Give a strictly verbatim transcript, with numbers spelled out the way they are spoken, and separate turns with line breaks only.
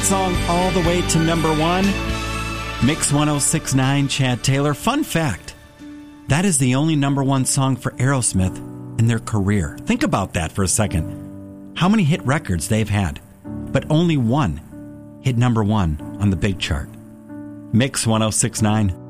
song all the way to number one? Mix ten sixty-nine, Chad Taylor. Fun fact, that is the only number one song for Aerosmith in their career. Think about that for a second. How many hit records they've had, but only one hit number one on the big chart. Mix ten sixty-nine.